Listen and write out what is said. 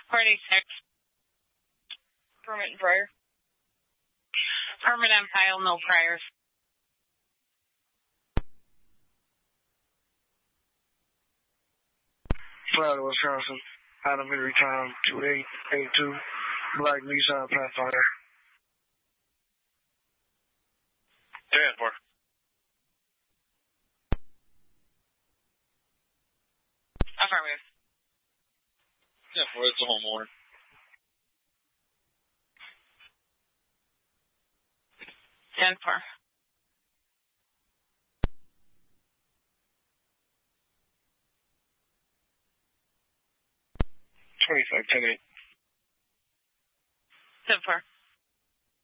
46. Permit and prior. Permit on file, no priors. Florida, Wisconsin. Item entry time 2882. Black Nissan Pathfinder. 10-4. Affirmative. 10-4, it's a homeowner. 10-4. $25.10. 10-4.